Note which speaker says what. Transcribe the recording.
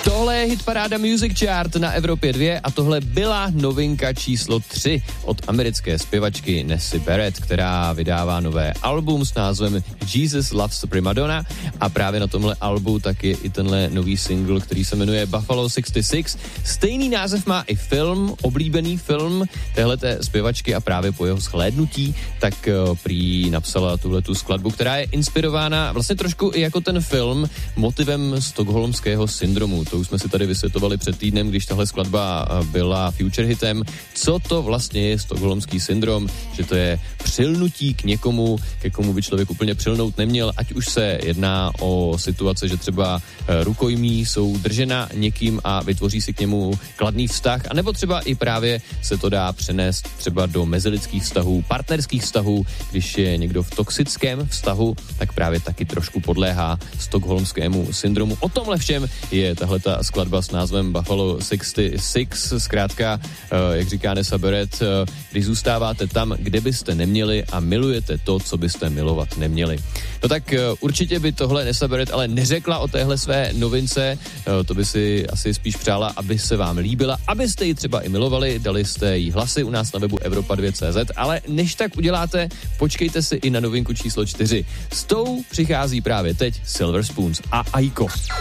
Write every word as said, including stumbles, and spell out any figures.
Speaker 1: Tohle je hitparáda Music Chart na Evropě dva a tohle byla novinka číslo tři od americké zpěvačky Nessie Barrett, která vydává nové album s názvem Jesus Loves the Primadonna a právě na tomhle albu tak je i tenhle nový single, který se jmenuje Buffalo šedesát šest. Stejný název má i film, oblíbený film téhleté zpěvačky a právě po jeho shlédnutí tak prý napsala tuhletu skladbu, která je inspirována vlastně trošku i jako ten film motivem stockholmského syndromu. To už jsme si tady vysvětovali před týdnem, když tahle skladba byla future hitem. Co to vlastně je stockholmský syndrom? Že to je přilnutí k někomu, ke komu by člověk úplně přilnout neměl, ať už se jedná o situace, že třeba rukojmí jsou držena někým a vytvoří si k němu kladný vztah, anebo třeba i právě se to dá přenést třeba do mezilidských vztahů, partnerských vztahů, když je někdo v toxickém vztahu, tak právě taky trošku podléhá stockholmskému syndromu. O tomhle všem je tahle ta skladba s názvem Buffalo šedesát šest, zkrátka, jak říká Nessie Barrett, když zůstáváte tam, kde byste neměli a milujete to, co byste milovat neměli. No tak určitě by tohle Nessie Barrett ale neřekla o téhle své novince, to by si asi spíš přála, aby se vám líbila, abyste ji třeba i milovali, dali jste jí hlasy u nás na webu Evropa dva tečka cé zet, ale než tak uděláte, počkejte si i na novinku číslo čtyři. S tou přichází právě teď Silver Spoons a Aiko.